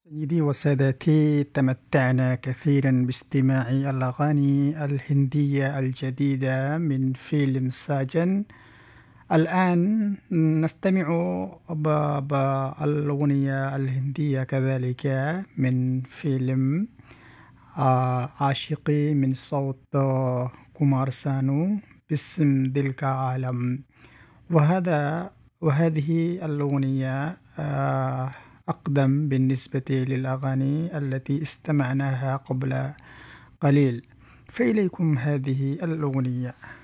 سيدي وسادتي، تمتعنا كثيرا باستماع الأغاني الهندية الجديدة من فيلم ساجن. الآن نستمع بالأغنية الهندية كذلك من فيلم عاشقي من صوت كومار سانو باسم دل کا عالم. وهذه الأغنية أقدم بالنسبة للأغاني التي استمعناها قبل قليل، فإليكم هذه الأغنية.